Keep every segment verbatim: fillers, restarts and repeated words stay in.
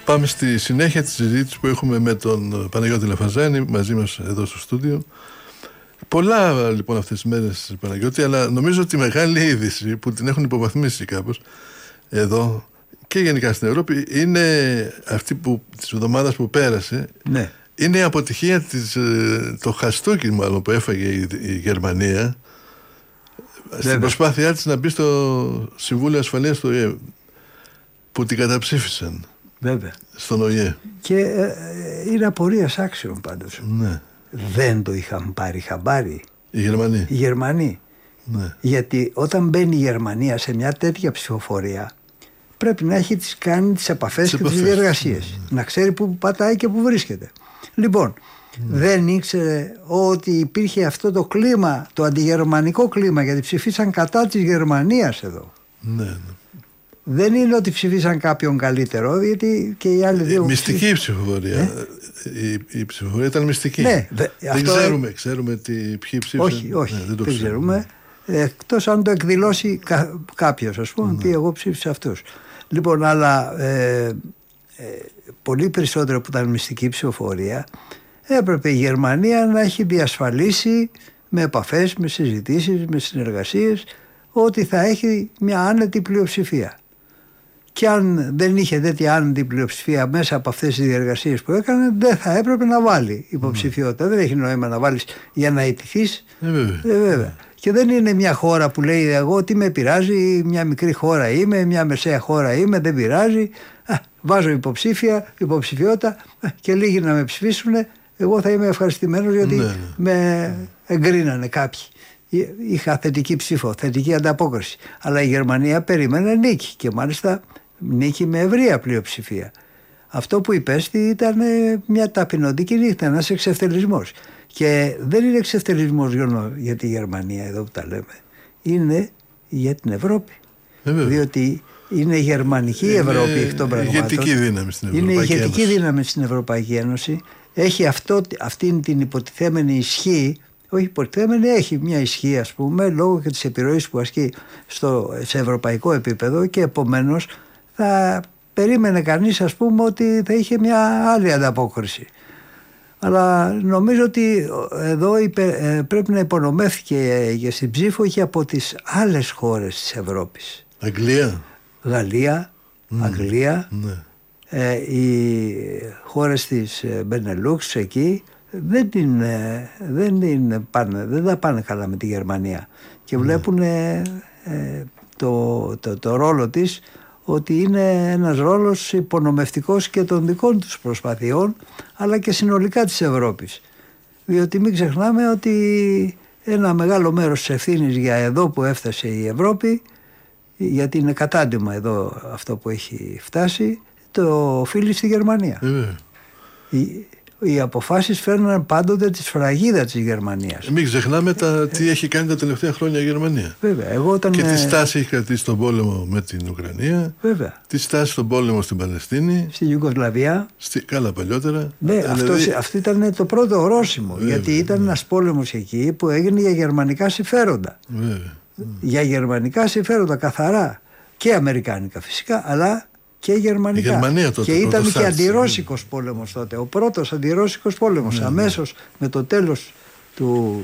Πάμε στη συνέχεια της συζήτησης που έχουμε με τον Παναγιώτη Λαφαζάνη μαζί μας εδώ στο στούντιο. Πολλά λοιπόν αυτές τις μέρες, Παναγιώτη, αλλά νομίζω ότι η μεγάλη είδηση που την έχουν υποβαθμίσει κάπως εδώ και γενικά στην Ευρώπη είναι αυτή που, της εβδομάδας που πέρασε. Ναι. Είναι η αποτυχία της, το χαστούκι μάλλον που έφαγε η, η Γερμανία. Βέβαια. Στην προσπάθειά της να μπει στο Συμβούλιο Ασφαλείας του Ο Ε Ε, που την καταψήφισαν. Βέβαια. Στον Ο Ε Ε. Και ε, είναι απορίας άξιων πάντως. Ναι. Δεν το είχαν πάρει χαμπάρι οι Γερμανοί. Οι Γερμανοί. Ναι. Γιατί όταν μπαίνει η Γερμανία σε μια τέτοια ψηφοφορία, πρέπει να έχει τις κάνει τις επαφές τις και επαφές. τις διεργασίες. Ναι. Να ξέρει που πατάει και που βρίσκεται. Λοιπόν, ναι. δεν ήξερε ότι υπήρχε αυτό το κλίμα, το αντιγερμανικό κλίμα, γιατί ψηφίσαν κατά της Γερμανίας εδώ. Ναι, ναι. Δεν είναι ότι ψηφίσαν κάποιον καλύτερο, γιατί και οι άλλοι δύο. Μυστική η ψηφοφορία. Ε? Η, η ψηφοφορία ήταν μυστική. Ναι, δε, δεν αυτό... ξέρουμε, ξέρουμε τι, ποιοι ψήφισαν. Όχι, όχι. Ναι, δεν το δεν ξέρουμε. Εκτός αν το εκδηλώσει κα, κάποιος, ας πούμε, ναι. πει εγώ ψήφισα αυτούς. Λοιπόν, αλλά ε, ε, πολύ περισσότερο που ήταν μυστική ψηφοφορία, έπρεπε η Γερμανία να έχει διασφαλίσει με επαφές, με συζητήσεις, με συνεργασίες, ότι θα έχει μια άνετη πλειοψηφία. Και αν δεν είχε τέτοια άνετη πλειοψηφία μέσα από αυτές τις διεργασίες που έκανε, δεν θα έπρεπε να βάλει υποψηφιότητα. Mm. Δεν έχει νόημα να βάλεις για να ιτηθείς. Ε, βέβαια. Ε, βέβαια. Και δεν είναι μια χώρα που λέει εγώ τι με πειράζει, μια μικρή χώρα είμαι, μια μεσαία χώρα είμαι, δεν πειράζει. Α, βάζω υποψήφια, υποψηφιότητα α, και λίγοι να με ψηφίσουν. Εγώ θα είμαι ευχαριστημένος γιατί ναι, ναι. με εγκρίνανε κάποιοι. Είχα θετική ψήφο, θετική ανταπόκριση. Αλλά η Γερμανία περίμενε νίκη και μάλιστα νίκη με ευρεία πλειοψηφία. Αυτό που υπέστη ήταν μια ταπεινωτική νύχτα, ένας εξευτελισμός. Και δεν είναι εξευτελισμός για τη Γερμανία εδώ που τα λέμε. Είναι για την Ευρώπη. Ε, διότι είναι η γερμανική είναι Ευρώπη εκ των πραγμάτων. Ηγετική δύναμη στην Ευρωπαϊκή είναι Ένωση. ηγετική δύναμη στην Ευρωπαϊκή Ένωση. Έχει αυτό, αυτήν την υποτιθέμενη ισχύ. Όχι υποτιθέμενη, έχει μια ισχύ, ας πούμε, λόγω και της επιρροής που ασκεί στο, σε ευρωπαϊκό επίπεδο και επομένως θα περίμενε κανείς, ας πούμε, ότι θα είχε μια άλλη ανταπόκριση. Αλλά νομίζω ότι εδώ υπε, πρέπει να υπονομεύθηκε για στην ψήφο και από τις άλλες χώρες της Ευρώπης. Αγγλία. Γαλλία, mm. Αγγλία, mm. ε, οι χώρες της Μπενελούξ εκεί δεν, την, δεν, την πάνε, δεν τα πάνε καλά με τη Γερμανία και βλέπουν ε, το, το, το ρόλο της ότι είναι ένας ρόλος υπονομευτικός και των δικών τους προσπαθειών αλλά και συνολικά της Ευρώπης, διότι μην ξεχνάμε ότι ένα μεγάλο μέρος της ευθύνης για εδώ που έφτασε η Ευρώπη, γιατί είναι κατάντημα εδώ αυτό που έχει φτάσει, το οφείλει στη Γερμανία. Mm. η, Οι αποφάσεις φέρνουν πάντοτε τη σφραγίδα της Γερμανίας. Μην ξεχνάμε τα, τι έχει κάνει τα τελευταία χρόνια η Γερμανία. Βέβαια, εγώ όταν και τη στάση έχει κρατήσει στον πόλεμο με την Ουκρανία. Βέβαια. Τη στάση στον πόλεμο στην Παλαιστίνη. Στη Ιουγκοσλαβία. Στη, καλά παλιότερα. Ναι, δηλαδή... αυτός, αυτό ήταν το πρώτο ορόσημο. Βέβαια, γιατί ήταν ναι. ένας πόλεμος εκεί που έγινε για γερμανικά συμφέροντα. Βέβαια. Για γερμανικά συμφέροντα καθαρά. Και αμερικάνικα φυσικά, αλλά και γερμανικά. Γερμανία τότε, και ήταν και αντιρώσικος ναι. πόλεμος τότε. Ο πρώτος αντιρώσικος πόλεμος. Ναι, αμέσως ναι. με το τέλος του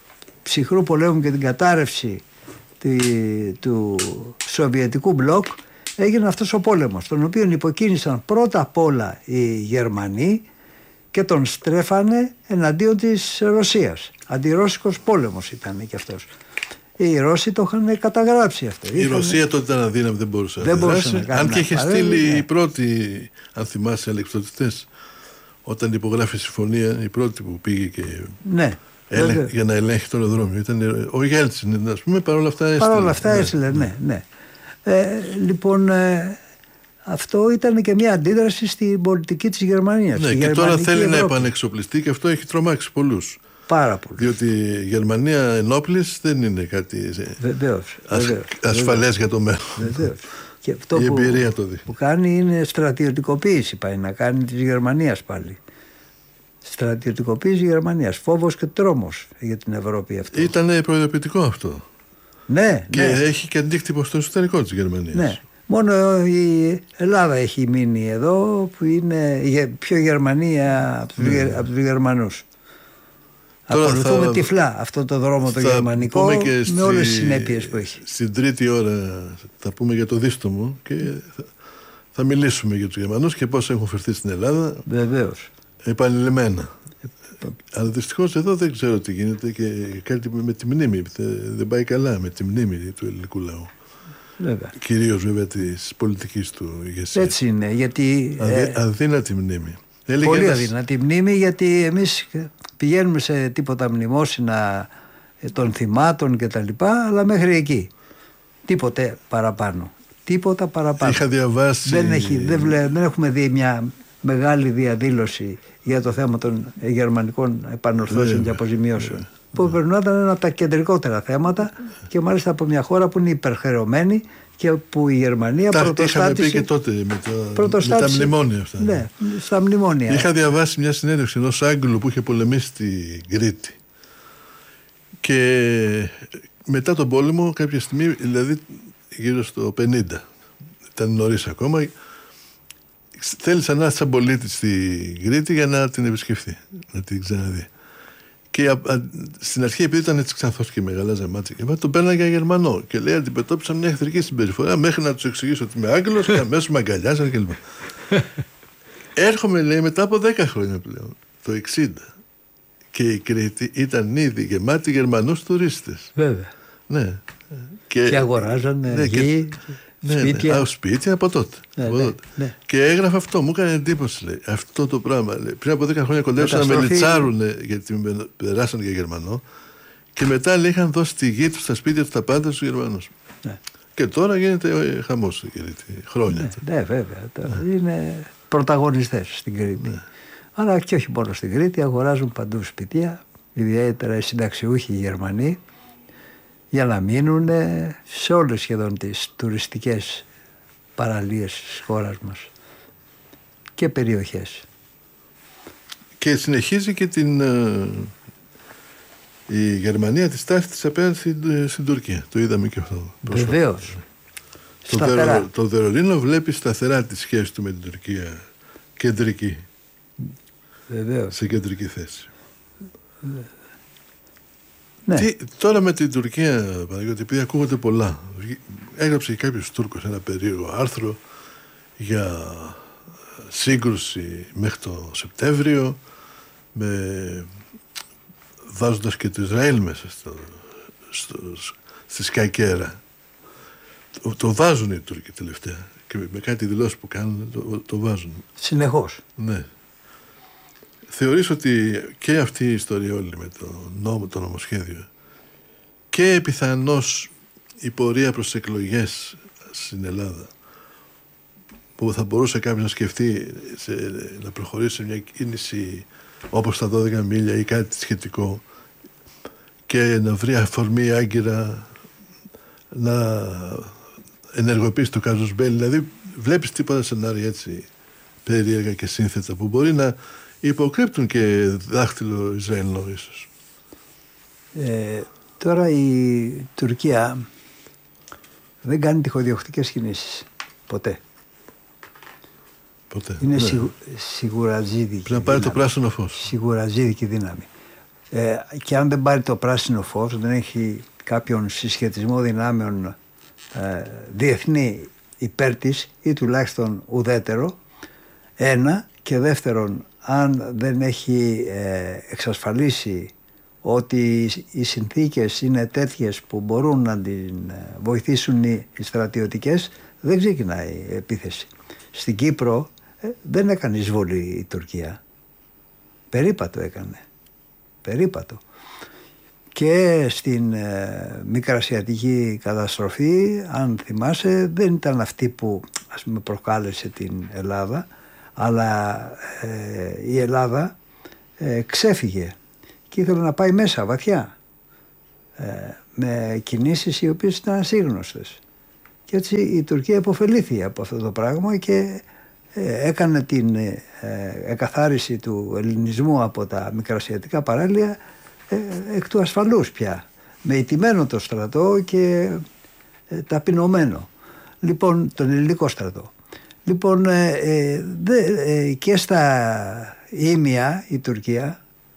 ψυχρού πολέμου και την κατάρρευση τη, του Σοβιετικού μπλοκ έγινε αυτός ο πόλεμος, τον οποίο υποκίνησαν πρώτα απ' όλα οι Γερμανοί και τον στρέφανε εναντίον της Ρωσίας. Αντιρώσικος πόλεμος ήταν και αυτός. Οι Ρώσοι το είχαν καταγράψει αυτό. Η είχαν... Ρωσία τότε ήταν αδύναμη, δεν μπορούσε να δράσει. Αν και είχε στείλει ναι. η πρώτη, αν θυμάσαι, αλεξιπτωτιστές, όταν υπογράφει συμφωνία, η πρώτη που πήγε και ναι, έλεγε, για να ελέγχει το αεροδρόμιο. Ήταν ο Γέλτσιν, ας πούμε, παρόλα αυτά έστειλε. Παρόλα αυτά έστειλε, ναι. ναι. Ε, λοιπόν, ε, αυτό ήταν και μια αντίδραση στην πολιτική της Γερμανίας. Ναι, και τώρα θέλει Ευρώπη. να επανεξοπλιστεί και αυτό έχει τρομάξει πολλούς. Πάρα πολύ. Διότι η Γερμανία ενόπλης δεν είναι κάτι βεβαίως, ασ, βεβαίως, ασφαλές βεβαίως. για το μέλλον. Βεβαίως. Και αυτό η που, εμπειρία το δει. που κάνει είναι στρατιωτικοποίηση, πάει να κάνει της Γερμανίας πάλι. Στρατιωτικοποίηση Γερμανίας. Φόβος και τρόμος για την Ευρώπη αυτό. Ήταν προειδοποιητικό αυτό. Ναι, και ναι. έχει και αντίκτυπο στο εσωτερικό της Γερμανίας. Ναι. Μόνο η Ελλάδα έχει μείνει εδώ, που είναι πιο Γερμανία από τους, ναι. από τους Γερμανούς. Ακολουθούμε θα... τυφλά αυτό το δρόμο το γερμανικό με στη... όλες τις συνέπειες που έχει. Στην τρίτη ώρα θα πούμε για το δίστομο και θα, θα μιλήσουμε για τους Γερμανούς και πώς έχουν φερθεί στην Ελλάδα. Βεβαίως. Επανειλημμένα. Αλλά δυστυχώς εδώ δεν ξέρω τι γίνεται και κάτι με τη μνήμη. Δεν πάει καλά με τη μνήμη του ελληνικού λαού. Βέβαια. Κυρίως βέβαια της πολιτικής του ηγεσία. Έτσι είναι, γιατί... Αδύ, ε, αδύνατη μνήμη. Έλεγε πολύ ένας... αδύνατη μνήμη, γιατί εμείς πηγαίνουμε σε τίποτα μνημόσυνα των θυμάτων και τα λοιπά, αλλά μέχρι εκεί. Τίποτε παραπάνω. Τίποτα παραπάνω. Είχα διαβάσει... Δεν, έχει, δεν, βλέ, δεν έχουμε δει μια μεγάλη διαδήλωση για το θέμα των γερμανικών επανορθώσεων yeah, και αποζημιώσεων. Yeah, που περνόταν ένα από τα κεντρικότερα θέματα και μάλιστα από μια χώρα που είναι υπερχρεωμένη και που η Γερμανία τα, πρωτοστάτησε. Είχαμε πει και τότε με τα, με τα μνημόνια αυτά. Ναι, στα μνημόνια. Είχα διαβάσει μια συνέντευξη ενός Άγγλου που είχε πολεμήσει στην Κρήτη. Και μετά τον πόλεμο, κάποια στιγμή, δηλαδή γύρω στο πενήντα, ήταν νωρίς ακόμα, θέλησε να έρθει σαν πολίτη στην Κρήτη για να την επισκεφθεί, να την ξαναδεί. Και α, α, στην αρχή, επειδή ήταν έτσι ξανθός και μεγάλα ζαμάτια, και τον παίρναγε για Γερμανό. Και λέει: αντιμετώπισα μια εχθρική συμπεριφορά μέχρι να του εξηγήσω ότι είμαι Άγγλος και αμέσως με αγκαλιάσαν κλπ. Έρχομαι, λέει, μετά από δέκα χρόνια πλέον, το εξήντα. Και η Κρήτη ήταν ήδη γεμάτη Γερμανούς τουρίστες. Βέβαια. Ναι. Και, και αγοράζανε ναι, γη, ναι, σπίτια. Ναι, σπίτια από τότε. Ναι, από ναι, τότε. Ναι. Και έγραφε αυτό, μου έκανε εντύπωση, λέει. Αυτό το πράγμα. Λέει. Πριν από δέκα χρόνια κοντέψαν να με λιτσάρουν γιατί με περάσαν για Γερμανό. Και μετά, λέει, είχαν δώσει τη γη του, στα σπίτια του, τα πάντα στους Γερμανούς. Ναι. Και τώρα γίνεται χαμός στην Κρήτη. Χρόνια. Ναι, ναι, βέβαια. Ναι. Είναι πρωταγωνιστές στην Κρήτη. Ναι. Αλλά και όχι μόνο στην Κρήτη, αγοράζουν παντού σπίτια, ιδιαίτερα οι συνταξιούχοι οι Γερμανοί, για να μείνουν σε όλες σχεδόν τις τουριστικές παραλίες της χώρας μας και περιοχές. Και συνεχίζει και την η Γερμανία τη στάση της απέναντι στην, στην Τουρκία. Το είδαμε και αυτό. Βεβαίως. Το, Βερο, το Βερολίνο βλέπει σταθερά τη σχέση του με την Τουρκία κεντρική. Βεβαίως. Σε κεντρική θέση. Ναι. Τι, τώρα με την Τουρκία, Παναγιώτη, επειδή ακούγονται πολλά, έγραψε και κάποιος Τούρκος ένα περίεργο άρθρο για σύγκρουση μέχρι το Σεπτέμβριο, με, βάζοντας και το Ισραήλ μέσα στο, στο, στη σκακέρα. Το, το βάζουν οι Τούρκοι τελευταία και με, με κάτι δηλώσεις που κάνουν το, το βάζουν. Συνεχώς. Ναι. Θεωρείς ότι και αυτή η ιστορία όλη με το νόμο, το νομοσχέδιο και πιθανώς η πορεία προς τις εκλογές στην Ελλάδα, που θα μπορούσε κάποιος να σκεφτεί σε, να προχωρήσει σε μια κίνηση όπως τα δώδεκα μίλια ή κάτι σχετικό και να βρει αφορμή άγκυρα να ενεργοποιήσει το κάζους μπέλι, δηλαδή βλέπεις τίποτα σενάρια έτσι περίεργα και σύνθετα που μπορεί να υποκρύπτουν και δάχτυλο Ισραηλινό ίσως. Ε, τώρα η Τουρκία δεν κάνει τυχοδιοκτικές κινήσεις. Ποτέ. Ποτέ. Είναι ναι. σιγου, σιγουραζίδικη Πρέπει να πάρει δύναμη. το πράσινο φως. Σιγουραζίδικη δύναμη. Ε, και αν δεν πάρει το πράσινο φως, δεν έχει κάποιον συσχετισμό δυνάμεων ε, διεθνή υπέρ της ή τουλάχιστον ουδέτερο, ένα, και δεύτερον, αν δεν έχει ε, εξασφαλίσει ότι οι συνθήκες είναι τέτοιες που μπορούν να την βοηθήσουν οι στρατιωτικές, δεν ξεκινάει η επίθεση. Στην Κύπρο ε, δεν έκανε εισβολή η Τουρκία. Περίπατο έκανε. Περίπατο. Και στην ε, μικρασιατική καταστροφή, αν θυμάσαι, δεν ήταν αυτή που, ας πούμε, προκάλεσε την Ελλάδα, αλλά ε, η Ελλάδα ε, ξέφυγε και ήθελε να πάει μέσα βαθιά ε, με κινήσεις οι οποίες ήταν ασύγνωστες. Και έτσι η Τουρκία υποφελήθη από αυτό το πράγμα και ε, έκανε την ε, εκαθάριση του ελληνισμού από τα μικρασιατικά παράλια ε, εκ του ασφαλούς πια, με ηττημένο το στρατό και ε, ταπεινωμένο. Λοιπόν, τον ελληνικό στρατό. Λοιπόν, ε, ε, δε, ε, και στα Ήμια η Τουρκία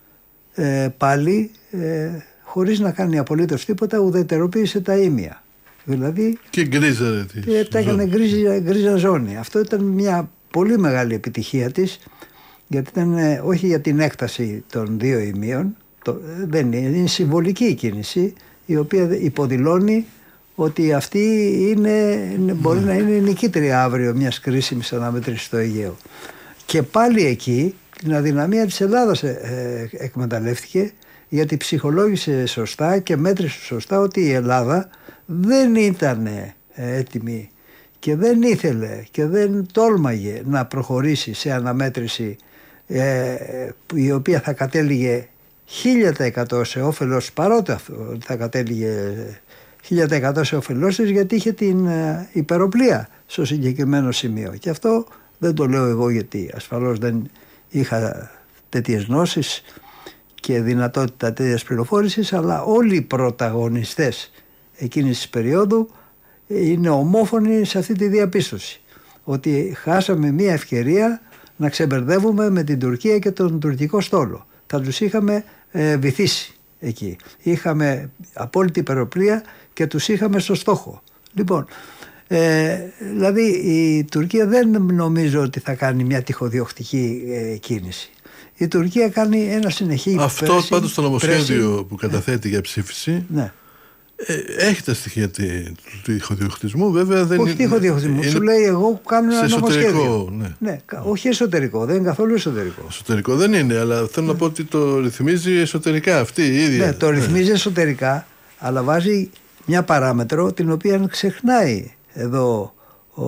ε, πάλι ε, χωρίς να κάνει απολύτως τίποτα ουδετεροποίησε τα Ήμια. Δηλαδή και γκρίζα, ε, τα έκανε γκρίζα, γκρίζα ζώνη. Αυτό ήταν μια πολύ μεγάλη επιτυχία της, γιατί ήταν ε, όχι για την έκταση των δύο Ήμιων, το, δεν είναι, είναι συμβολική η κίνηση, η οποία υποδηλώνει ότι αυτή είναι, μπορεί να είναι νικήτρια αύριο μιας κρίσιμης αναμέτρησης στο Αιγαίο. Και πάλι εκεί την αδυναμία της Ελλάδας ε, ε, εκμεταλλεύτηκε, γιατί ψυχολόγησε σωστά και μέτρησε σωστά ότι η Ελλάδα δεν ήταν έτοιμη και δεν ήθελε και δεν τόλμαγε να προχωρήσει σε αναμέτρηση ε, η οποία θα κατέληγε χίλια τοις εκατό σε όφελος, παρότι αυτό θα κατέληγε χίλια τοις εκατό σε όφελός της, γιατί είχε την υπεροπλία στο συγκεκριμένο σημείο. Και αυτό δεν το λέω εγώ, γιατί ασφαλώς δεν είχα τέτοιες γνώσεις και δυνατότητα τέτοιας πληροφόρησης, αλλά όλοι οι πρωταγωνιστές εκείνης της περίοδου είναι ομόφωνοι σε αυτή τη διαπίστωση, ότι χάσαμε μια ευκαιρία να ξεμπερδεύουμε με την Τουρκία και τον τουρκικό στόλο. Θα τους είχαμε ε, βυθίσει εκεί. Είχαμε απόλυτη υπεροπλία και τους είχαμε στο στόχο. Λοιπόν, ε, δηλαδή η Τουρκία δεν νομίζω ότι θα κάνει μια τυχοδιοκτική ε, κίνηση. Η Τουρκία κάνει ένα συνεχή. Αυτό πέρσι, πάντως το νομοσχέδιο πέρσι, που καταθέτει για ψήφιση, ναι. ε, έχει τα στοιχεία του τυχοδιοκτισμού, βέβαια δεν όχι είναι. Όχι τυχοδιοκτισμού, σου λέει εγώ κάνω ένα νομοσχέδιο. Ναι. Ναι, όχι εσωτερικό, δεν είναι καθόλου εσωτερικό. Εσωτερικό δεν είναι, αλλά θέλω ναι. να πω ότι το ρυθμίζει εσωτερικά αυτή η ίδια. Ναι, το ρυθμίζει ναι. εσωτερικά, αλλά βάζει μια παράμετρο την οποία ξεχνάει εδώ ο,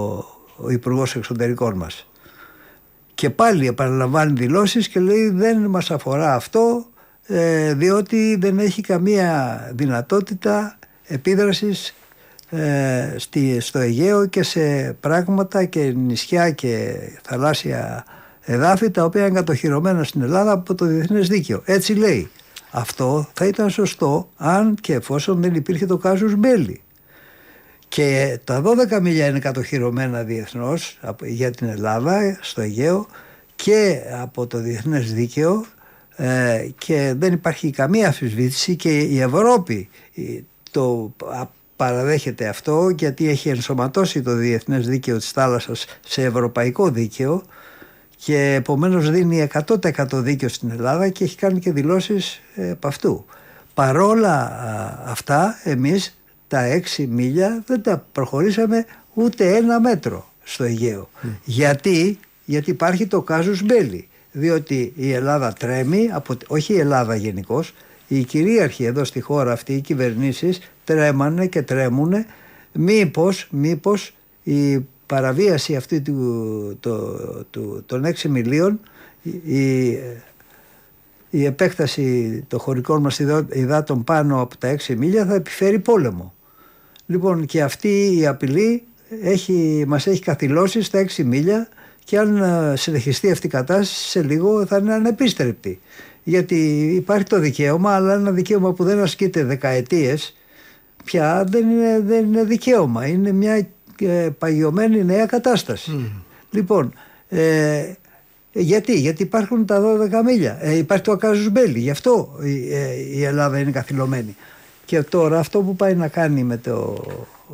ο Υπουργός Εξωτερικών μας. Και πάλι επαναλαμβάνει δηλώσεις και λέει δεν μας αφορά αυτό, ε, διότι δεν έχει καμία δυνατότητα επίδρασης ε, στη, στο Αιγαίο και σε πράγματα και νησιά και θαλάσσια εδάφη τα οποία είναι κατοχυρωμένα στην Ελλάδα από το διεθνές δίκαιο. Έτσι λέει. Αυτό θα ήταν σωστό αν και εφόσον δεν υπήρχε το κάζους μπέλι. Και τα δώδεκα μίλια είναι κατοχυρωμένα διεθνώς για την Ελλάδα στο Αιγαίο και από το διεθνές δίκαιο, ε, και δεν υπάρχει καμία αμφισβήτηση και η Ευρώπη το παραδέχεται αυτό, γιατί έχει ενσωματώσει το διεθνές δίκαιο της θάλασσας σε ευρωπαϊκό δίκαιο και επομένως δίνει εκατό τοις εκατό δίκαιο στην Ελλάδα και έχει κάνει και δηλώσεις ε, από αυτού. Παρόλα α, αυτά εμείς τα έξι μίλια δεν τα προχωρήσαμε ούτε ένα μέτρο στο Αιγαίο. Mm. Γιατί, γιατί υπάρχει το κάζους μπέλι. Διότι η Ελλάδα τρέμει, από, όχι η Ελλάδα γενικώς, οι κυρίαρχοι εδώ στη χώρα αυτή, οι κυβερνήσεις τρέμανε και τρέμουνε μήπως, μήπως η παραβίαση αυτή του, το, του, των έξι μιλίων, η, η επέκταση των χωρικών μας υδάτων πάνω από τα έξι μίλια θα επιφέρει πόλεμο. Λοιπόν, και αυτή η απειλή έχει, μας έχει καθυλώσει στα έξι μίλια και αν συνεχιστεί αυτή η κατάσταση σε λίγο θα είναι ανεπίστρεπτη. Γιατί υπάρχει το δικαίωμα, αλλά ένα δικαίωμα που δεν ασκείται δεκαετίες πια δεν είναι, δεν είναι δικαίωμα. Είναι μια ε, παγιωμένη νέα κατάσταση. Mm. Λοιπόν, ε, γιατί, γιατί υπάρχουν τα δώδεκα μίλια. Ε, υπάρχει το κάζους μπέλι. Γι' αυτό η, ε, η Ελλάδα είναι καθυλωμένη. Και τώρα αυτό που πάει να κάνει με, το,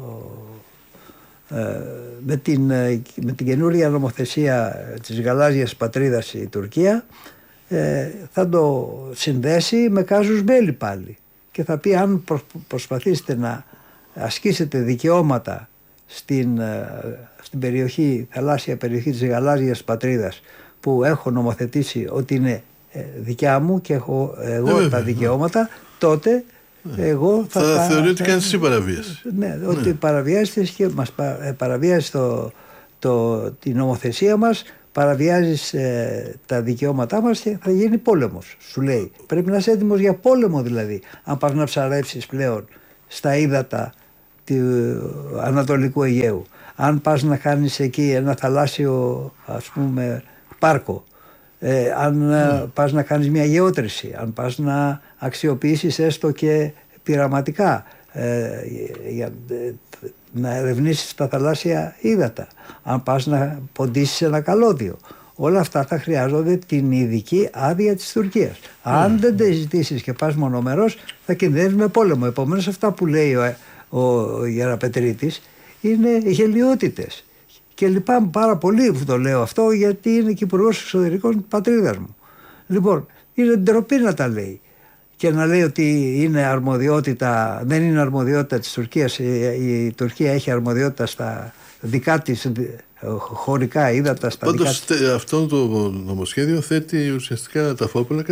ε, με, την, με την καινούρια νομοθεσία της γαλάζιας πατρίδας η Τουρκία, ε, θα το συνδέσει με κάζους μπέλι πάλι. Και θα πει αν προσπαθήσετε να ασκήσετε δικαιώματα στην, στην περιοχή, θαλάσσια περιοχή της γαλάζιας πατρίδας που έχω νομοθετήσει ότι είναι δικιά μου και έχω εγώ ε, τα δικαιώματα, τότε εγώ θα, θα θεωρεί ότι κάνεις εσύ παραβίαση. Ναι, ότι ναι. παραβιάζεις και μας παραβιάζεις το, το, την νομοθεσία μας, παραβιάζεις ε, τα δικαιώματά μας και θα γίνει πόλεμος, σου λέει. Πρέπει να είσαι έτοιμος για πόλεμο δηλαδή, αν πας να ψαρέψεις πλέον στα ύδατα του Ανατολικού Αιγαίου. Αν πας να κάνεις εκεί ένα θαλάσσιο, ας πούμε, πάρκο, ε, αν mm. πας να κάνεις μια γεώτρηση, αν πας να αξιοποιήσεις έστω και πειραματικά ε, για, να ερευνήσεις τα θαλάσσια ύδατα, αν πας να ποντίσεις ένα καλώδιο. Όλα αυτά θα χρειάζονται την ειδική άδεια της Τουρκίας. Αν mm. δεν τα ζητήσεις και πας μονομερός, θα κινδυνεύεις με πόλεμο. Επομένως, αυτά που λέει ο, ο, ο Γεραπετρίτης είναι γελοιότητες. Και λυπάμαι πάρα πολύ που το λέω αυτό, γιατί είναι και υπουργός εξωτερικών πατρίδας μου. Λοιπόν, είναι ντροπή να τα λέει. Και να λέει ότι είναι αρμοδιότητα, δεν είναι αρμοδιότητα της Τουρκίας. Η, η Τουρκία έχει αρμοδιότητα στα δικά της χωρικά ύδατα. Στα Πάντως δικά της... αυτό το νομοσχέδιο θέτει ουσιαστικά τα φόπλακα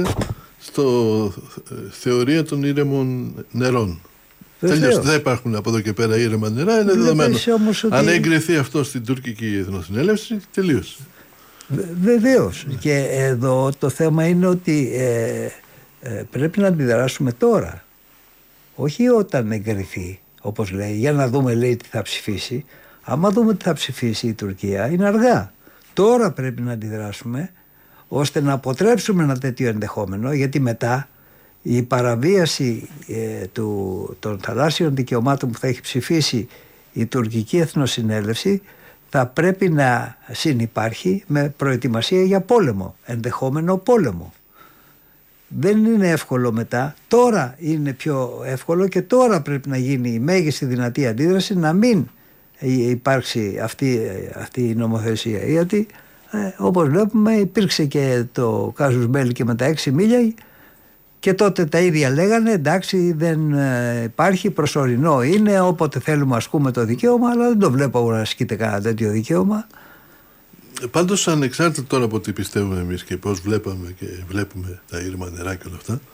στο θεωρία των ήρεμων νερών. Τελείως, δεν υπάρχουν από εδώ και πέρα ήρεμα νερά, είναι δεδομένο. Ότι... Αν εγκριθεί αυτό στην τουρκική εθνοσυνέλευση, τελείωσε. Βεβαίως. Και εδώ το θέμα είναι ότι ε, ε, πρέπει να αντιδράσουμε τώρα. Όχι όταν εγκριθεί, όπως λέει, για να δούμε, λέει, τι θα ψηφίσει. Άμα δούμε τι θα ψηφίσει η Τουρκία, είναι αργά. Τώρα πρέπει να αντιδράσουμε, ώστε να αποτρέψουμε ένα τέτοιο ενδεχόμενο, γιατί μετά η παραβίαση ε, του, των θαλάσσιων δικαιωμάτων που θα έχει ψηφίσει η τουρκική εθνοσυνέλευση θα πρέπει να συνυπάρχει με προετοιμασία για πόλεμο, ενδεχόμενο πόλεμο. Δεν είναι εύκολο μετά, τώρα είναι πιο εύκολο και τώρα πρέπει να γίνει η μέγιστη δυνατή αντίδραση, να μην υπάρξει αυτή, αυτή η νομοθεσία, γιατί ε, όπως βλέπουμε υπήρξε και το κάζους μπέλι και με τα έξι μίλια και τότε τα ίδια λέγανε, εντάξει, δεν ε, υπάρχει, προσωρινό είναι, όποτε θέλουμε ασκούμε το δικαίωμα, αλλά δεν το βλέπω να ασκείται κανένα τέτοιο δικαίωμα. Πάντως, ανεξάρτητα τώρα από τι πιστεύουμε εμείς και πώς βλέπαμε και βλέπουμε τα ήρμα νερά και όλα αυτά,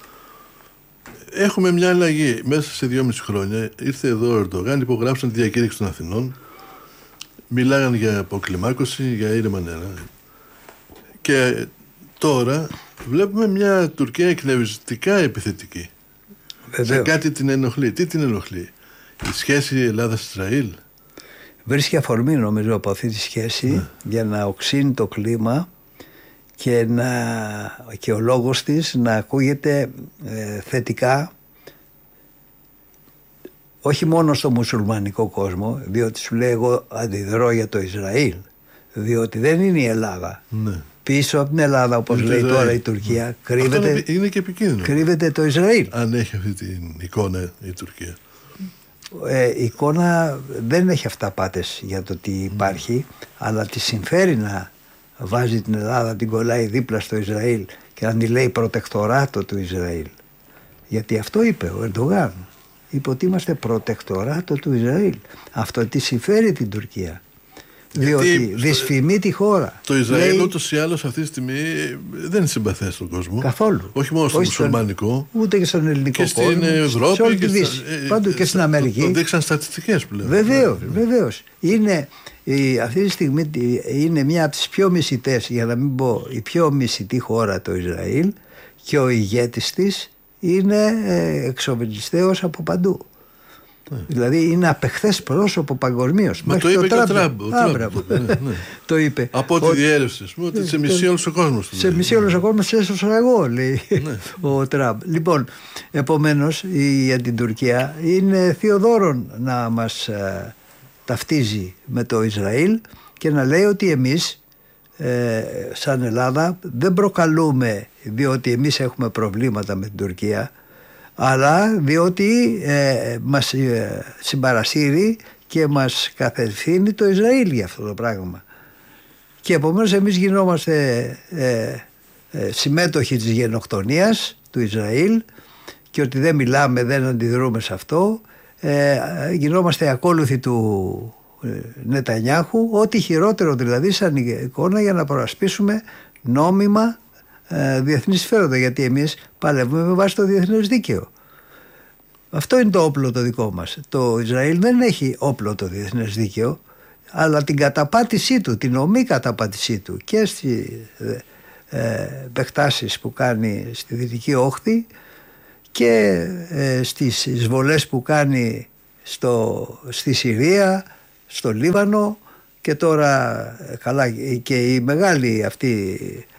έχουμε μια αλλαγή. Μέσα σε δυόμιση χρόνια ήρθε εδώ ο Ερντογάν, υπογράψαν τη διακήρυξη των Αθηνών, μιλάγαν για αποκλιμάκωση, για ήρεμα νερά. Και τώρα βλέπουμε μια Τουρκία εκνευριστικά επιθετική. Βεβαίως. Σε κάτι την ενοχλεί. Τι την ενοχλεί? Η σχέση Ελλάδας-Ισραήλ. Βρίσκει αφορμή, νομίζω, από αυτή τη σχέση, ναι, για να οξύνει το κλίμα και, να, και ο λόγος της να ακούγεται ε, θετικά, όχι μόνο στο μουσουλμανικό κόσμο, διότι σου λέει εγώ αντιδρώ για το Ισραήλ, διότι δεν είναι η Ελλάδα. Ναι. Πίσω από την Ελλάδα, όπως λέει Ισραήλ. Τώρα η Τουρκία, ναι, κρύβεται, είναι, είναι και κρύβεται το Ισραήλ. Αν έχει αυτή την εικόνα η Τουρκία. Ε, η εικόνα δεν έχει αυταπάτες για το τι υπάρχει, mm. αλλά τη συμφέρει να βάζει την Ελλάδα, την κολλάει δίπλα στο Ισραήλ και να τη λέει προτεκτοράτο του Ισραήλ. Γιατί αυτό είπε ο Ερντογάν. Είπε ότι είμαστε προτεκτοράτο του Ισραήλ. Αυτό τη συμφέρει την Τουρκία. Διότι γιατί δυσφημεί τη χώρα. Το Ισραήλ λέει, ούτως ή άλλως αυτή τη στιγμή δεν είναι συμπαθές στον κόσμο. Καθόλου. Όχι μόνο στο μουσουλμανικό. Ούτε και στον ελληνικό και κόσμο. Και στην Ευρώπη. Και, και, στα, πάντου και στην Αμερική. Το, το δείξαν στατιστικές πλέον. Βεβαίως. Βεβαίως. Είναι, η, αυτή τη στιγμή είναι μια από τις πιο μισητές, για να μην πω η πιο μισητή χώρα το Ισραήλ, και ο ηγέτης της είναι ε, εξομιλιστέος από παντού. Ναι. Δηλαδή είναι απεχθές πρόσωπο παγκοσμίως. Μα το είπε και ο Τραμπ. Το είπε. Από ό,τι διέρευσε, ότι σε μισεί όλος ο κόσμος. Σε μισεί όλος ο κόσμος, έσωσα εγώ, λέει ο Τραμπ. Λοιπόν, επομένως για την Τουρκία είναι θειοδόρον να μας ε, ταυτίζει με το Ισραήλ και να λέει ότι εμείς ε, σαν Ελλάδα δεν προκαλούμε διότι εμείς έχουμε προβλήματα με την Τουρκία, αλλά διότι ε, μας ε, συμπαρασύρει και μας καθευθύνει το Ισραήλ για αυτό το πράγμα. Και επομένως εμείς γινόμαστε ε, ε, συμμέτοχοι της γενοκτονίας του Ισραήλ και ότι δεν μιλάμε, δεν αντιδρούμε σε αυτό. Ε, γινόμαστε ακόλουθοι του ε, Νετανιάχου, ό,τι χειρότερο δηλαδή σαν εικόνα για να προασπίσουμε νόμιμα διεθνή συμφέροντα, γιατί εμείς παλεύουμε με βάση το διεθνές δίκαιο. Αυτό είναι το όπλο το δικό μας. Το Ισραήλ δεν έχει όπλο το διεθνές δίκαιο, αλλά την καταπάτησή του, την ομή καταπάτησή του και στις ε, επεκτάσεις που κάνει στη Δυτική Όχθη και ε, στις εισβολές που κάνει στο, στη Συρία, στο Λίβανο και τώρα καλά και η μεγάλη αυτή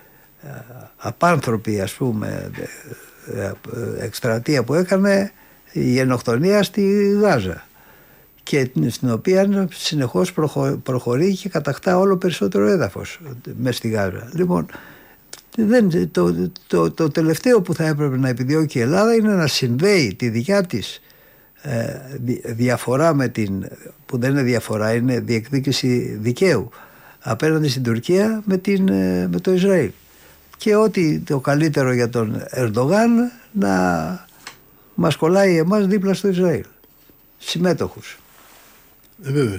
απάνθρωπη, ας πούμε, εκστρατεία που έκανε η γενοκτονία στη Γάζα. και στην οποία συνεχώς προχωρεί και κατακτά όλο περισσότερο έδαφος μέσα στη Γάζα. Λοιπόν, δεν, το, το, το, το τελευταίο που θα έπρεπε να επιδιώκει η Ελλάδα είναι να συνδέει τη δικιά της ε, διαφορά με την, που δεν είναι διαφορά, είναι διεκδίκηση δικαίου απέναντι στην Τουρκία με, την, με το Ισραήλ, και ό,τι το καλύτερο για τον Ερντογάν να μας κολλάει εμάς δίπλα στο Ισραήλ, συμμέτοχους. Ε, βέβαια.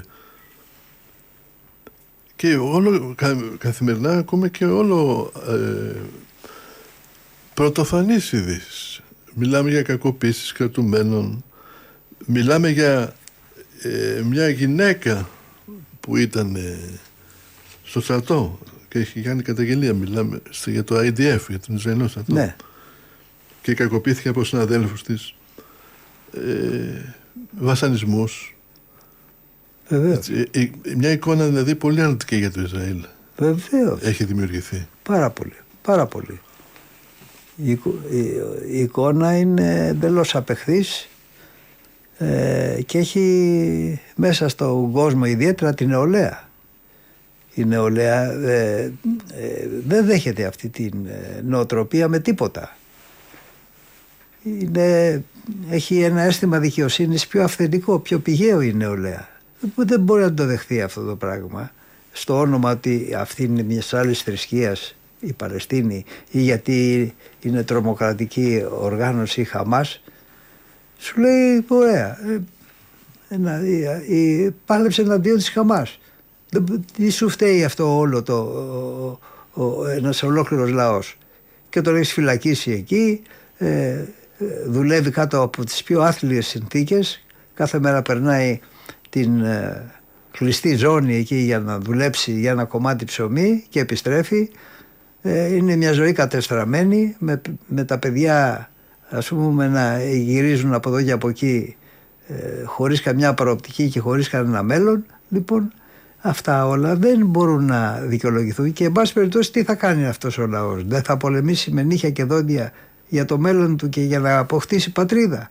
Και όλο, κα, καθημερινά ακούμε και όλο ε, πρωτοφανείς ειδήσεις. Μιλάμε για κακοποίησεις κρατουμένων, μιλάμε για ε, μια γυναίκα που ήταν ε, στο στρατό και έχει κάνει καταγγελία, μιλάμε για το άι ντι εφ, για τον Ισραηλινό στρατό, ναι, και κακοποιήθηκε από συναδέλφους της, ε, βασανισμούς. Έτσι, μια εικόνα δηλαδή πολύ αρνητική για το Ισραήλ. Βεβαίως. Έχει δημιουργηθεί. Πάρα πολύ, πάρα πολύ. Η, η, η εικόνα είναι εντελώς απεχθής ε, και έχει μέσα στον κόσμο ιδιαίτερα την νεολαία. Η νεολαία ε, ε, δεν δέχεται αυτή την νοοτροπία με τίποτα. Είναι, έχει ένα αίσθημα δικαιοσύνης πιο αυθεντικό, πιο πηγαίο η νεολαία. Δεν μπορεί να το δεχθεί αυτό το πράγμα στο όνομα ότι αυτή είναι μιας άλλης θρησκείας η Παλαιστίνη ή γιατί είναι τρομοκρατική οργάνωση η Χαμάς. Σου λέει ωραία, ε, πάλεψε εναντίον της Χαμάς. Τι σου φταίει αυτό όλο το, ο, ο, ένας ολόκληρος λαός, και τον έχεις φυλακίσει εκεί, ε, δουλεύει κάτω από τις πιο άθλιες συνθήκες, κάθε μέρα περνάει την ε, κλειστή ζώνη εκεί για να δουλέψει για ένα κομμάτι ψωμί και επιστρέφει. Ε, είναι μια ζωή κατεστραμμένη με, με τα παιδιά, ας πούμε, να γυρίζουν από εδώ και από εκεί ε, χωρίς καμιά προοπτική και χωρίς κανένα μέλλον. Λοιπόν, αυτά όλα δεν μπορούν να δικαιολογηθούν και εν πάση περιπτώσει τι θα κάνει αυτός ο λαός? Δεν θα πολεμήσει με νύχια και δόντια για το μέλλον του και για να αποκτήσει πατρίδα?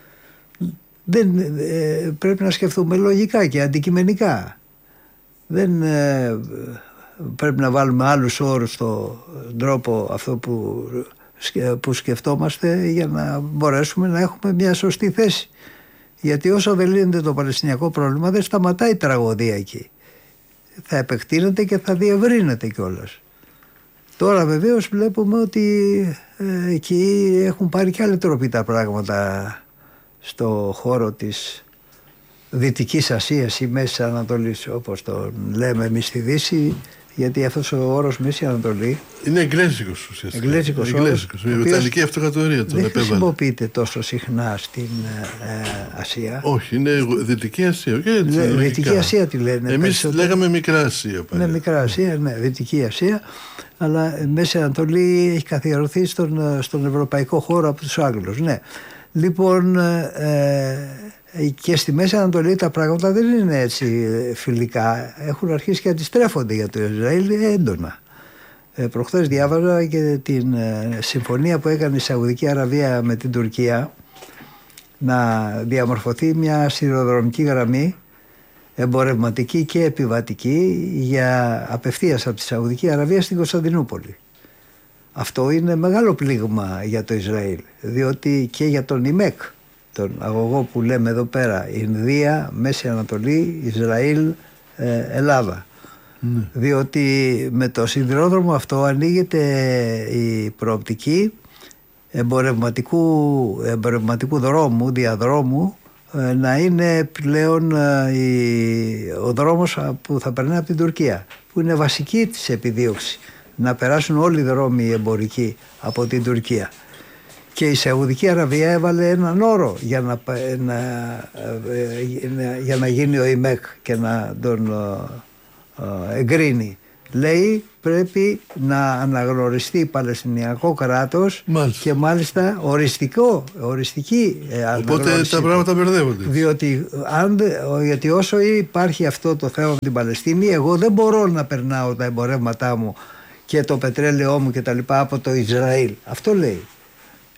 Δεν, ε, πρέπει να σκεφτούμε λογικά και αντικειμενικά. Δεν ε, πρέπει να βάλουμε άλλους όρους στον τρόπο αυτό που, που σκεφτόμαστε για να μπορέσουμε να έχουμε μια σωστή θέση. Γιατί όσο δεν λύνεται το παλαιστινιακό πρόβλημα δεν σταματάει η τραγωδία εκεί. Θα επεκτείνεται και θα διευρύνεται κιόλας. Τώρα βεβαίως βλέπουμε ότι ε, εκεί έχουν πάρει και άλλη τροπή τα πράγματα στο χώρο της Δυτικής Ασίας ή Μέσης Ανατολής, όπως το λέμε εμείς στη Δύση, γιατί αυτός ο όρος Μέση Ανατολή είναι εγγλέζικος ουσιαστικά. Εγγλέζικος όρος, η Βρετανική Αυτοκρατορία τον δεν επέβαλε. χρησιμοποιείται τόσο συχνά στην ε, Ασία. Όχι, είναι Δυτική Ασία. Και έτσι, Λε, Δυτική Ασία τη λένε. Εμείς περισσότερο. λέγαμε Μικρά Ασία. Ναι, Μικρά Ασία, ναι, Δυτική Ασία. Αλλά Μέση Ανατολή έχει καθιερωθεί στον, στον ευρωπαϊκό χώρο από τους Άγγλους. Ναι. Λοιπόν, ε, και στη Μέση Ανατολή τα πράγματα δεν είναι έτσι φιλικά. Έχουν αρχίσει και αντιστρέφονται για το Ισραήλ έντονα. Ε, προχθές διάβαζα και την ε, συμφωνία που έκανε η Σαουδική Αραβία με την Τουρκία να διαμορφωθεί μια σιδηροδρομική γραμμή εμπορευματική και επιβατική για απευθείας από τη Σαουδική Αραβία στην Κωνσταντινούπολη. Αυτό είναι μεγάλο πλήγμα για το Ισραήλ, διότι και για τον ΙΜΕΚ, τον αγωγό που λέμε εδώ πέρα, Ινδία, Μέση Ανατολή, Ισραήλ, ε, Ελλάδα. Ναι. Διότι με το σιδηρόδρομο αυτό ανοίγεται η προοπτική εμπορευματικού, εμπορευματικού δρόμου, διαδρόμου, ε, να είναι πλέον ε, η, ο δρόμος που θα περνάει από την Τουρκία, που είναι βασική της επιδίωξη, να περάσουν όλοι οι δρόμοι εμπορικοί από την Τουρκία. Και η Σαουδική Αραβία έβαλε έναν όρο για να, να, για να γίνει ο ΙΜΕΚ και να τον εγκρίνει. Λέει πρέπει να αναγνωριστεί Παλαιστινιακό κράτος, μάλιστα. Και μάλιστα οριστικό, οριστική αναγνώριση. Οπότε τα πράγματα μπερδεύονται. Διότι, αν, γιατί όσο υπάρχει αυτό το θέμα με την Παλαιστίνη, εγώ δεν μπορώ να περνάω τα εμπορεύματά μου και το πετρέλαιό μου και τα λοιπά από το Ισραήλ. Αυτό λέει.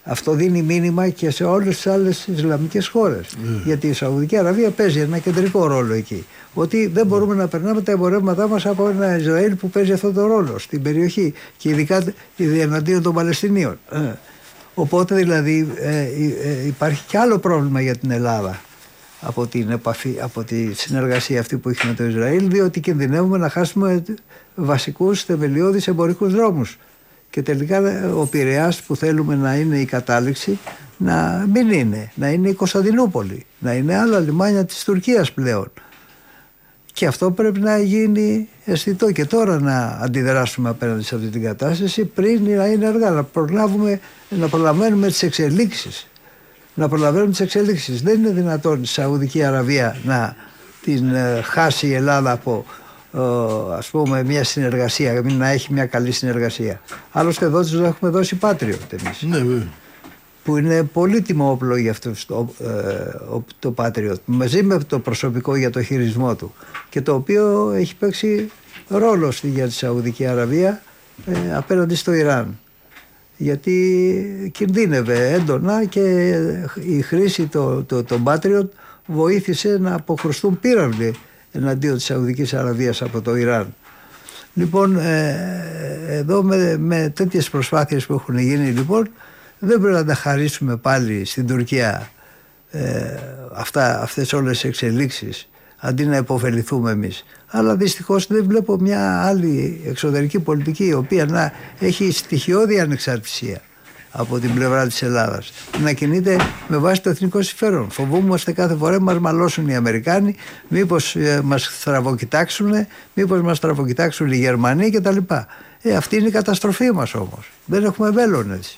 Αυτό δίνει μήνυμα και σε όλες τις άλλες Ισλαμικές χώρες. Mm. Γιατί η Σαουδική Αραβία παίζει ένα κεντρικό ρόλο εκεί. Ότι δεν μπορούμε mm. να περνάμε τα εμπορεύματά μας από ένα Ισραήλ που παίζει αυτό το ρόλο στην περιοχή και ειδικά εναντίον των Παλαιστινίων. Mm. Οπότε δηλαδή ε, ε, υπάρχει και άλλο πρόβλημα για την Ελλάδα από την επαφή, από τη συνεργασία αυτή που έχει με το Ισραήλ, διότι κινδυνεύουμε να χάσουμε βασικούς θεμελιώδεις εμπορικούς δρόμους. Και τελικά ο Πειραιάς που θέλουμε να είναι η κατάληξη να μην είναι, να είναι η Κωνσταντινούπολη, να είναι άλλα λιμάνια της Τουρκίας πλέον. Και αυτό πρέπει να γίνει αισθητό και τώρα να αντιδράσουμε απέναντι σε αυτή την κατάσταση πριν να είναι αργά, να προλάβουμε, να προλαβαίνουμε τις εξελίξεις. Να προλαβαίνουμε τις εξελίξεις. Δεν είναι δυνατόν η Σαουδική Αραβία να την χάσει η Ελλάδα από ας πούμε μια συνεργασία, να έχει μια καλή συνεργασία. Άλλωστε εδώ τους έχουμε δώσει Patriot εμείς. Ναι, βέβαια. Που είναι πολύτιμο όπλο για αυτό το, το Patriot, μαζί με το προσωπικό για το χειρισμό του, και το οποίο έχει παίξει ρόλο στη, για τη Σαουδική Αραβία ε, απέναντι στο Ιράν, γιατί κινδύνευε έντονα και η χρήση των το, το Patriot βοήθησε να αποχρωστούν πύραυλοι εναντίον της Σαουδικής Αραβίας από το Ιράν. Λοιπόν, ε, εδώ με, με τέτοιες προσπάθειες που έχουν γίνει, λοιπόν, δεν πρέπει να τα χαρίσουμε πάλι στην Τουρκία ε, αυτά, αυτές όλες τις εξελίξεις, αντί να υποφεληθούμε εμείς. Αλλά δυστυχώς δεν βλέπω μια άλλη εξωτερική πολιτική η οποία να έχει στοιχειώδη ανεξαρτησία από την πλευρά της Ελλάδας, να κινείται με βάση το εθνικό συμφέρον. Φοβούμαστε κάθε φορά μας μαλώσουν οι Αμερικάνοι, μήπως ε, μας στραβοκοιτάξουν, μήπως μας στραβοκοιτάξουν οι Γερμανοί κτλ. Ε, αυτή είναι η καταστροφή μας όμως. Δεν έχουμε μέλλον έτσι.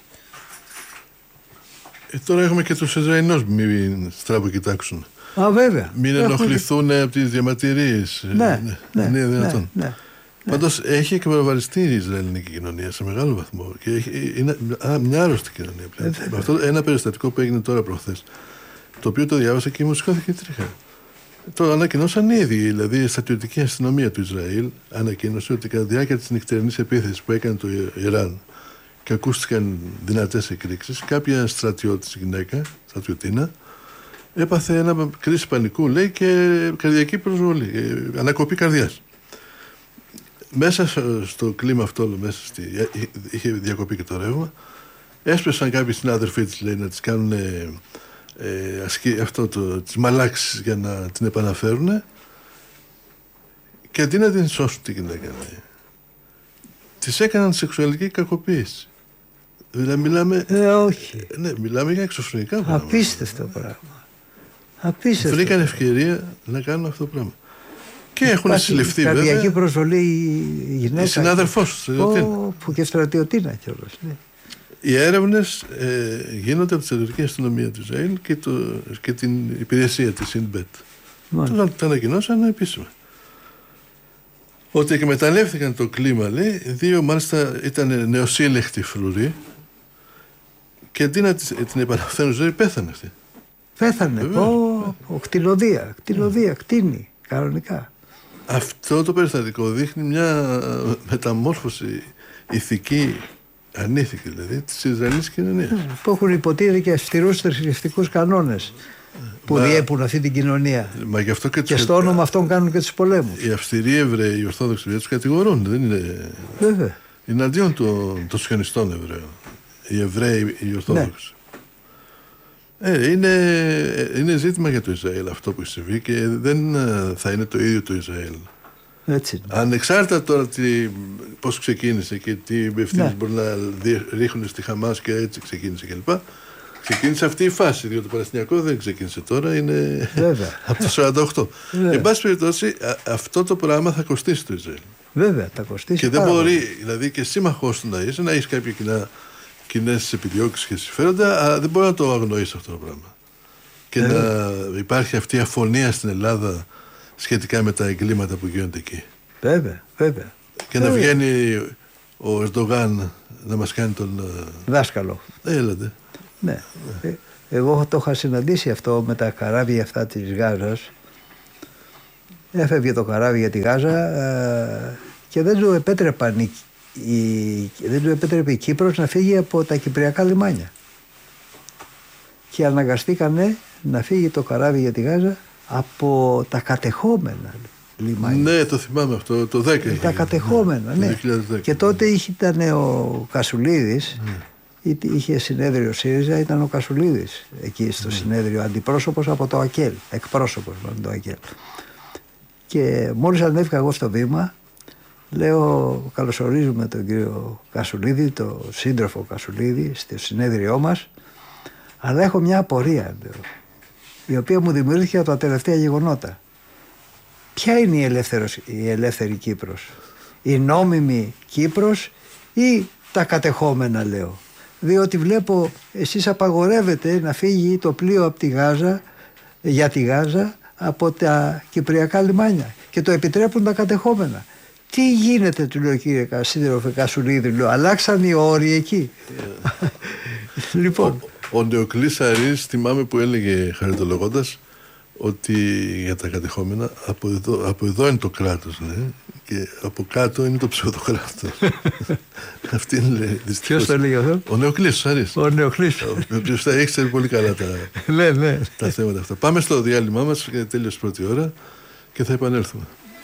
Ε, τώρα έχουμε και τους Ισραηλινούς μην στραβοκοιτάξουν. Α, βέβαια. Μην ενοχληθούν από τις διαμαρτυρίες. Ναι, ναι, είναι δυνατόν. Ναι, ναι. Πάντως έχει εκμεταλλευτεί η Ισραηλινή κοινωνία σε μεγάλο βαθμό και έχει, είναι α, μια άρρωστη κοινωνία πλέον. Με αυτό ένα περιστατικό που έγινε τώρα προχθές, το οποίο το διάβασα και μου σηκώθηκε τρίχα. Το ανακοινώσαν ήδη, δηλαδή η στρατιωτική αστυνομία του Ισραήλ ανακοίνωσε ότι κατά τη διάρκεια της νυχτερινής επίθεσης που έκανε το Ιράν και ακούστηκαν δυνατές εκρήξεις, κάποια στρατιώτης γυναίκα, στρατιωτίνα, έπαθε ένα κρίση πανικού, λέει, και καρδιακή προσβολή, ανακοπή καρδιάς. Μέσα στο κλίμα αυτό, μέσα στη, είχε διακοπεί και το ρεύμα, έσπεσαν κάποιοι συνάδελφοί της, λέει, να τις κάνουν ε, ε, ασκή, αυτό το, τις μαλάξεις για να την επαναφέρουν, και αντί να την σώσουν τη γυναίκα, λέει, της έκαναν σεξουαλική κακοποίηση. Δηλαδή μιλάμε, ε, όχι. Ναι, μιλάμε για εξωφρενικά πράγματα. Απίστευτο πράγμα. Απίστευτο. Βρήκαν ευκαιρία να κάνουν αυτό το πράγμα. Και έχουν συλληφθεί βέβαια. Καρδιακή προσβολή η γυναίκα. Η συνάδελφός του. Που και στρατιωτίνα κιόλας. Ναι. Οι έρευνες ε, γίνονται από τη στρατιωτική αστυνομία του Ισραήλ και, το, και την υπηρεσία της Σινμπέτ. Το, το ανακοινώσαν επίσημα. Ότι εκμεταλλεύτηκαν το κλίμα, λέει, δύο μάλιστα ήταν νεοσύλλεκτοι φρουροί, και αντί να την επαναφέρουν ζωή, πέθανε αυτή. Πέθανε. Ω, κτηνοδία, κτηνοδία, κτίνη, κανονικά. Αυτό το περιστατικό δείχνει μια μεταμόρφωση ηθική, ανήθικη δηλαδή, της Ισραηλινής κοινωνίας. Που έχουν υποτίθεται και αυστηρούς θρησκευτικούς κανόνες που μα, διέπουν αυτή την κοινωνία. Μα γι αυτό και, και στο όνομα αυτών κάνουν και τους πολέμους. Οι αυστηροί Εβραίοι, οι Ορθόδοξοι Εβραίοι, τους κατηγορούν. Δεν είναι. Βέβαια. Είναι αντίον των, των σιωνιστών Εβραίων. Οι Εβραίοι, οι Ορθόδοξοι. Ναι. Ε, είναι, είναι ζήτημα για το Ισραήλ αυτό που συμβεί, και δεν θα είναι το ίδιο το Ισραήλ. Έτσι. Ανεξάρτητα τώρα πώς ξεκίνησε και τι ευθύνες ναι. μπορεί να ρίχνουν στη Χαμάς και έτσι ξεκίνησε κλπ. Ξεκίνησε αυτή η φάση, διότι το Παλαιστινιακό δεν ξεκίνησε τώρα, είναι από το σαράντα οκτώ. Εν πάση περιπτώσει, αυτό το πράγμα θα κοστίσει το Ισραήλ. Βέβαια, θα κοστίσει. Και δεν μπορεί, δηλαδή, και σύμμαχός του να είσαι, να έχει κάποια κοινά, κοινές επιδιώξεις και συμφέροντα, αλλά δεν μπορεί να το αγνοήσει αυτό το πράγμα. Και ε. να υπάρχει αυτή η αφωνία στην Ελλάδα σχετικά με τα εγκλήματα που γίνονται εκεί. Βέβαια, βέβαια. Και βέβαια. να βγαίνει ο Ερντογάν να μας κάνει τον δάσκαλο. Έλατε. Ναι. Ε, εγώ το είχα συναντήσει αυτό με τα καράβια αυτά της Γάζας. Έφευγε το καράβι για τη Γάζα ε, και δεν του επέτρεπαν η, η, δεν του επέτρεπε η Κύπρος να φύγει από τα κυπριακά λιμάνια. και αναγκαστήκανε να φύγει το καράβι για τη Γάζα από τα κατεχόμενα λιμάνια. Ναι, το θυμάμαι αυτό, το δέκα. Τα κατεχόμενα, ναι. ναι. Και τότε ήταν ο Κασουλίδης, ναι. είχε συνέδριο ΣΥΡΙΖΑ, ήταν ο Κασουλίδης εκεί στο ναι. συνέδριο, αντιπρόσωπος από το ΑΚΕΛ, εκπρόσωπος από το ΑΚΕΛ. Και μόλις ανέβηκα εγώ στο βήμα, λέω καλωσορίζουμε τον κύριο Κασουλίδη, τον σύντροφο Κασουλίδη στο συνέδριό μας, αλλά έχω μια απορία, λέω, η οποία μου δημιουργήθηκε από τα τελευταία γεγονότα. Ποια είναι η, ελεύθερος, η ελεύθερη Κύπρος, η νόμιμη Κύπρος ή τα κατεχόμενα, λέω. Διότι βλέπω εσείς απαγορεύετε να φύγει το πλοίο από τη Γάζα, για τη Γάζα από τα κυπριακά λιμάνια και το επιτρέπουν τα κατεχόμενα. Τι γίνεται, του λέω, κύριε σύντροφε Κασουλίδη, λέω, αλλάξαν οι όροι εκεί. Yeah. Λοιπόν. Ο, ο Νεοκλής Αρής, θυμάμαι που έλεγε χαριτολογώντας ότι για τα κατεχόμενα από εδώ, από εδώ είναι το κράτος, λέει, και από κάτω είναι το ψευδοκράτος. Αυτή είναι, λέει, δυστυχώς. Ποιος το έλεγε αυτό? Ο Νεοκλής Αρής. Ο Νεοκλής. Ο οποίος θα έχει ξέρει πολύ καλά τα, ναι, ναι. τα θέματα αυτά. Πάμε στο διάλειμμά μας, γιατί τέλειωσε πρώτη ώρα και θα επανέλθουμε.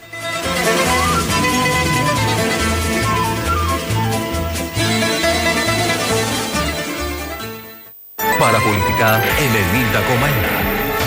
Παραπολιτικά ενενήντα κόμμα ένα.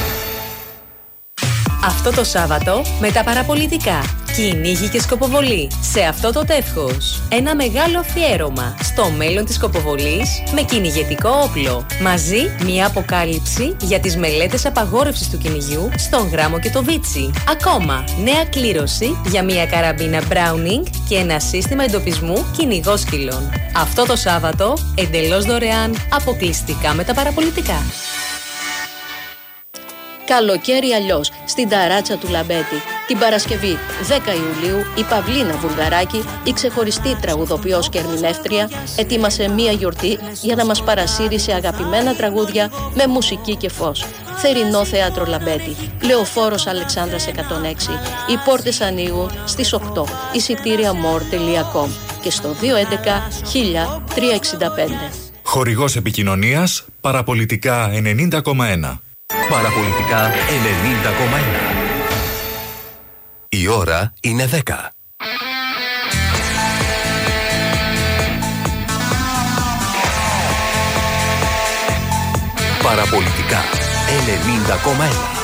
Αυτό το Σάββατο με τα παραπολιτικά. Κυνήγι και σκοποβολή σε αυτό το τεύχος. Ένα μεγάλο αφιέρωμα στο μέλλον της σκοποβολής με κυνηγετικό όπλο. Μαζί μια αποκάλυψη για τις μελέτες απαγόρευσης του κυνηγιού στον Γράμμο και το Βίτσι. Ακόμα νέα κλήρωση για μια καραμπίνα Browning και ένα σύστημα εντοπισμού κυνηγόσκυλων. Αυτό το Σάββατο εντελώς δωρεάν, αποκλειστικά με τα παραπολιτικά. Καλοκαίρι αλλιώς, στην ταράτσα του Λαμπέτη. Την Παρασκευή δέκα Ιουλίου η Παυλίνα Βουλγαράκη, η ξεχωριστή τραγουδοποιός και ερμηνεύτρια, ετοίμασε μία γιορτή για να μας παρασύρει σε αγαπημένα τραγούδια με μουσική και φως. Θερινό Θέατρο Λαμπέτη, Λεωφόρος Αλεξάνδρας εκατόν έξι. Οι πόρτες ανοίγουν στις οκτώ. Εισιτήρια more τελεία com και στο δύο έντεκα χίλια τριακόσια εξήντα πέντε. Χορηγός επικοινωνίας Παραπολιτικά ενενήντα κόμμα ένα. Παραπολιτικά ενενήντα κόμμα ένα. Η ώρα είναι δέκα. Παραπολιτικά ενενήντα κόμμα ένα.